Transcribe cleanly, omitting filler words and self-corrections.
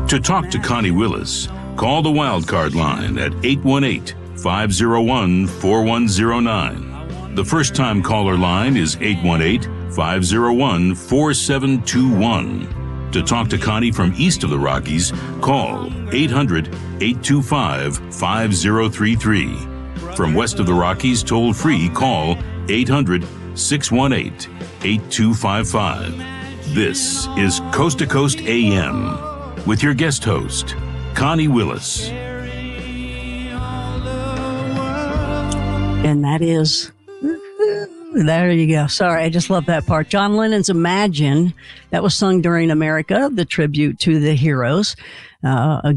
To talk to Connie Willis, call the Wildcard line at 818-501-4109. The first-time caller line is 818-501-4721. To talk to Connie from east of the Rockies, call 800-825-5033. From west of the Rockies, toll-free, call 800-618-8255. This is Coast to Coast AM with your guest host, Connie Willis. And that is... There you go. Sorry, I just love that part. John Lennon's Imagine. That was sung during America, the tribute to the heroes.